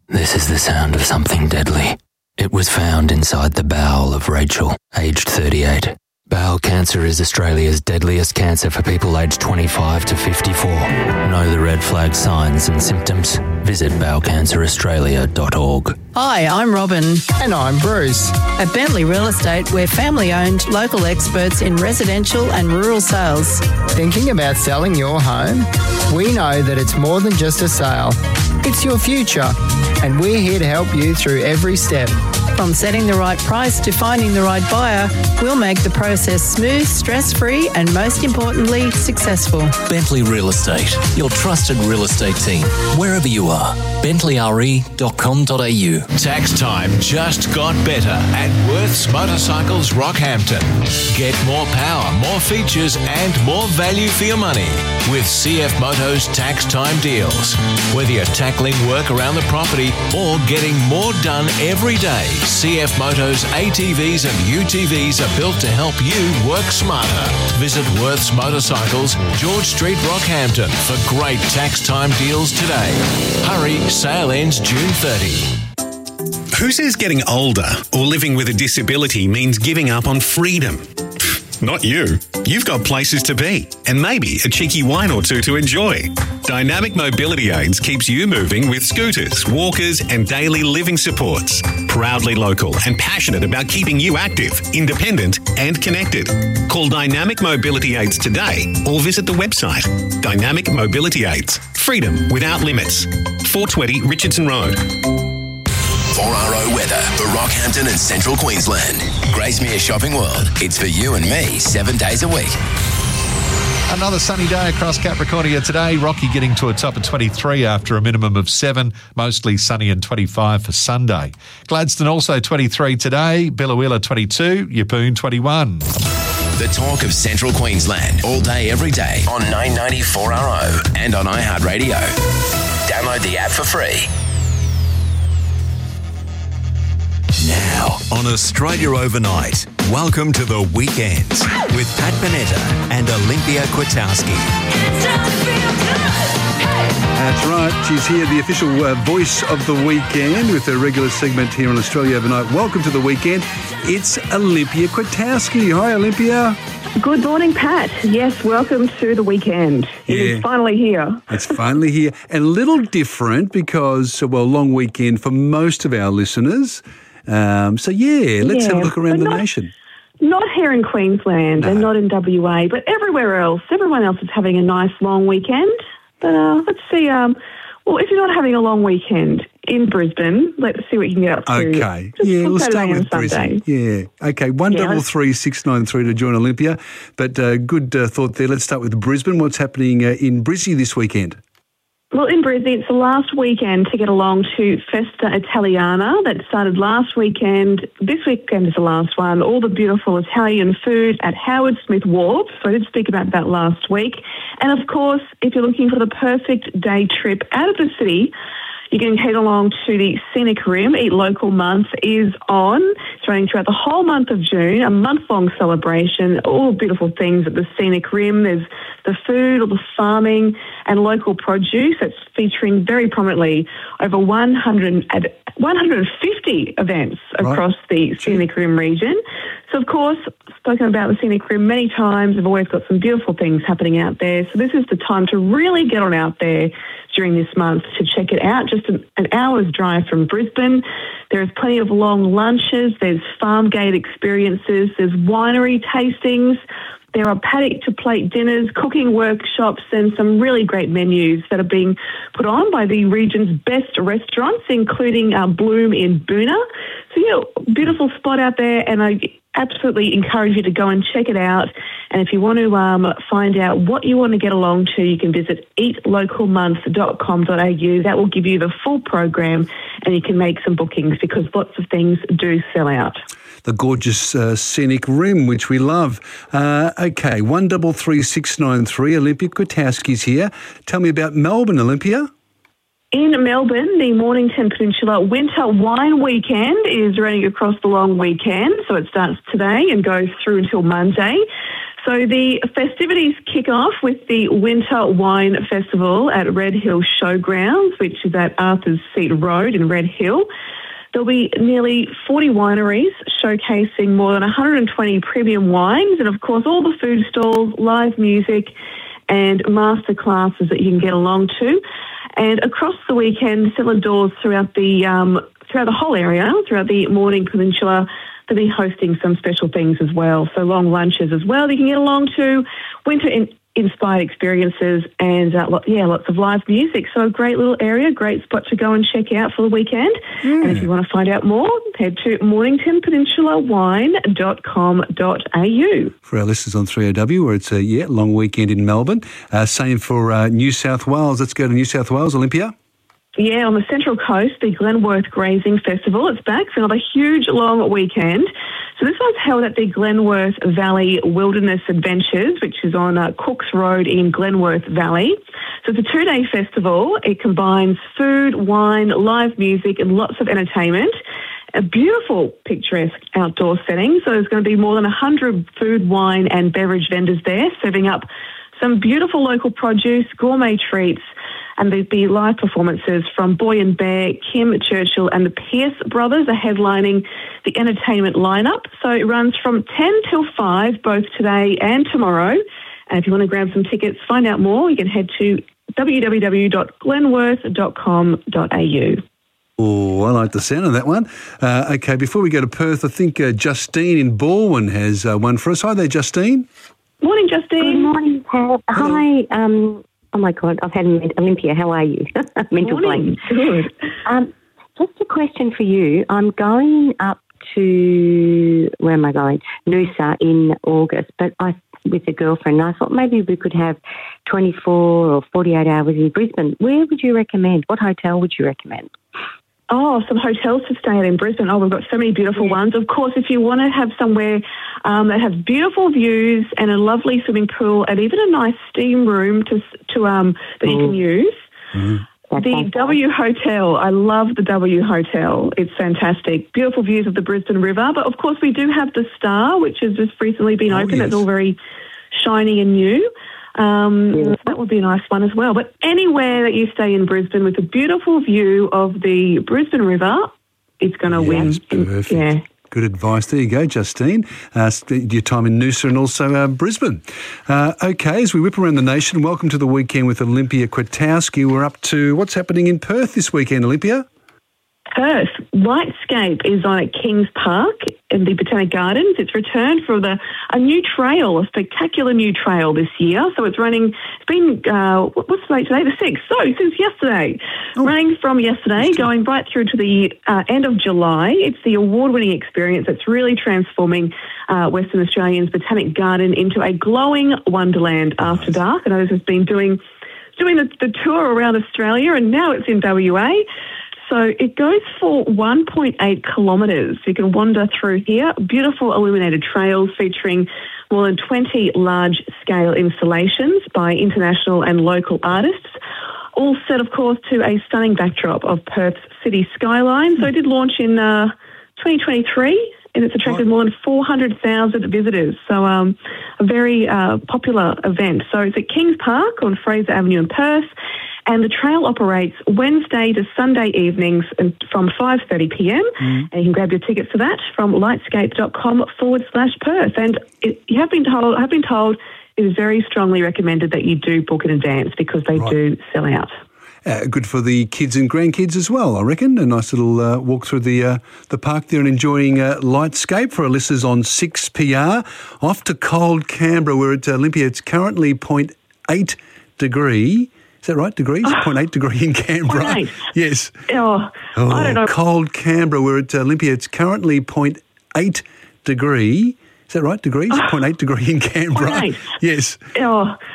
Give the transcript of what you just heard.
This is the sound of something deadly. It was found inside the bowel of Rachel, aged 38. Bowel cancer is Australia's deadliest cancer for people aged 25 to 54. Know the red flag signs and symptoms? Visit bowelcanceraustralia.org. Hi, I'm Robin. And I'm Bruce. At Bentley Real Estate, we're family-owned, local experts in residential and rural sales. Thinking about selling your home? We know that it's more than just a sale. It's your future, and we're here to help you through every step. From setting the right price to finding the right buyer, we'll make the process smooth, stress-free, and most importantly, successful. Bentley Real Estate, your trusted real estate team, wherever you are. BentleyRE.com.au. Tax time just got better at Worth's Motorcycles Rockhampton. Get more power, more features, and more value for your money with CF Motos tax time deals. Whether you're tackling work around the property or getting more done every day, CF Motos ATVs and UTVs are built to help you work smarter. Visit Worth's Motorcycles, George Street, Rockhampton for great tax time deals today. Hurry, sale ends June 30. Who says getting older or living with a disability means giving up on freedom? Not you. You've got places to be and maybe a cheeky wine or two to enjoy. Dynamic Mobility Aids keeps you moving with scooters, walkers and daily living supports. Proudly local and passionate about keeping you active, independent and connected. Call Dynamic Mobility Aids today or visit the website. Dynamic Mobility Aids. Freedom without limits. 420 Richardson Road. 4RO weather for Rockhampton and Central Queensland. Gracemere Shopping World. It's for you and me 7 days a week. Another sunny day across Capricornia today. Rocky getting to a top of 23 after a minimum of 7. Mostly sunny and 25 for Sunday. Gladstone also 23 today. Biloela 22. Yeppoon 21. The talk of Central Queensland. All day, every day on 990 4RO and on iHeartRadio. Download the app for free. Now on Australia Overnight, welcome to the weekend with Pat Bonetta and Olympia Kwiatkowski. That's right. She's here, the official voice of the weekend with her regular segment here on Australia Overnight. Welcome to the weekend. It's Olympia Kwiatkowski. Hi, Olympia. Good morning, Pat. Yes, welcome to the weekend. It is finally here. It's finally here. And a little different because, long weekend for most of our listeners. Let's have a look around the nation. Not here in Queensland and not in WA, but everywhere else. Everyone else is having a nice long weekend. But let's see. If you're not having a long weekend in Brisbane, let's see what you can get up to. Okay. We'll start with Brisbane. Yeah. Okay. 133 693 to join Olympia. But good thought there. Let's start with Brisbane. What's happening in Brizzy this weekend? Well, in Brisbane, it's the last weekend to get along to Festa Italiana that started last weekend. This weekend is the last one. All the beautiful Italian food at Howard Smith Wharf. So I did speak about that last week. And, of course, if you're looking for the perfect day trip out of the city, you can head along to the Scenic Rim. Eat Local Month is on. It's running throughout the whole month of June, a month-long celebration. All beautiful things at the Scenic Rim. There's the food, all the farming and local produce. That's featuring very prominently over 150 events across the Scenic Rim region. So, of course, spoken about the Scenic Rim many times. I've always got some beautiful things happening out there. So this is the time to really get on out there during this month to check it out. Just an hour's drive from Brisbane. There is plenty of long lunches. There's farm gate experiences. There's winery tastings. There are paddock-to-plate dinners, cooking workshops, and some really great menus that are being put on by the region's best restaurants, including Bloom in Boona. So, beautiful spot out there, and I absolutely encourage you to go and check it out. And if you want to find out what you want to get along to, you can visit eatlocalmonth.com.au. That will give you the full program, and you can make some bookings because lots of things do sell out. The gorgeous Scenic Rim, which we love. 133 693. Olympia Kwiatkowski's here. Tell me about Melbourne, Olympia. In Melbourne, the Mornington Peninsula Winter Wine Weekend is running across the long weekend. So it starts today and goes through until Monday. So the festivities kick off with the Winter Wine Festival at Red Hill Showgrounds, which is at Arthur's Seat Road in Red Hill. There'll be nearly 40 wineries showcasing more than 120 premium wines and, of course, all the food stalls, live music and master classes that you can get along to. And across the weekend, cellar doors throughout the whole area, throughout the Morning Peninsula, they'll be hosting some special things as well. So long lunches as well that you can get along to, winter-inspired experiences and, lots of live music. So a great little area, great spot to go and check out for the weekend. And if you want to find out more, head to morningtonpeninsulawine.com.au. For our listeners on 3AW, where it's a long weekend in Melbourne. Same for New South Wales. Let's go to New South Wales, Olympia. Yeah, on the Central Coast, the Glenworth Grazing Festival. It's back for another huge long weekend. So this one's held at the Glenworth Valley Wilderness Adventures, which is on Cooks Road in Glenworth Valley. So it's a 2-day festival. It combines food, wine, live music and lots of entertainment. A beautiful, picturesque outdoor setting. So there's going to be more than 100 food, wine and beverage vendors there, serving up some beautiful local produce, gourmet treats, and there'll be live performances from Boy and Bear, Kim Churchill and the Pierce Brothers are headlining the entertainment lineup. So it runs from 10 till 5, both today and tomorrow. And if you want to grab some tickets, find out more, you can head to www.glenworth.com.au. Oh, I like the sound of that one. Okay, before we go to Perth, I think Justine in Balwyn has one for us. Hi there, Justine. Morning, Justine. Good morning, Pat. Hi. Oh, my God, I've had Olympia. How are you? Mental blank. Good. Just a question for you. I'm going up to, where am I going? Noosa in August, but with a girlfriend. And I thought maybe we could have 24 or 48 hours in Brisbane. Where would you recommend? What hotel would you recommend? Oh, some hotels to stay at in Brisbane. Oh, we've got so many beautiful ones. Of course, if you want to have somewhere that has beautiful views and a lovely swimming pool and even a nice steam room that you can use, the W Hotel. I love the W Hotel. It's fantastic. Beautiful views of the Brisbane River. But, of course, we do have the Star, which has just recently been opened. It's all very shiny and new. So that would be a nice one as well. But anywhere that you stay in Brisbane with a beautiful view of the Brisbane River, it's going to win. That's perfect. Good advice. There you go, Justine. Your time in Noosa and also Brisbane. Okay, as we whip around the nation, welcome to the weekend with Olympia Kwiatkowski. We're up to what's happening in Perth this weekend, Olympia? Perth. Lightscape is on at Kings Park in the Botanic Gardens. It's returned for a new trail, a spectacular new trail this year. So it's running, it's been, what's the date today? The 6th. So since yesterday. Running from yesterday, going right through to the end of July. It's the award-winning experience that's really transforming Western Australia's Botanic Garden into a glowing wonderland after dark. I know this has been doing the tour around Australia and now it's in WA. So it goes for 1.8 kilometres. You can wander through here. Beautiful illuminated trails featuring more than 20 large-scale installations by international and local artists, all set, of course, to a stunning backdrop of Perth's city skyline. So it did launch in 2023, and it's attracted more than 400,000 visitors. So a very popular event. So it's at Kings Park on Fraser Avenue in Perth. And the trail operates Wednesday to Sunday evenings from 5:30 p.m. And you can grab your tickets for that from lightscape.com/Perth. And I've been told it is very strongly recommended that you do book in advance because they do sell out. Good for the kids and grandkids as well, I reckon. A nice little walk through the park there and enjoying Lightscape. For our listeners on 6PR. Off to cold Canberra, where at Olympia it's currently 0.8 degree. Is that right, degrees? 0.8 degree in Canberra. 0.8? Yes. I don't know. Cold Canberra, where at Olympia it's currently 0.8 degree. Is that right, degrees? 0.8 degree in Canberra. 0.8? Yes.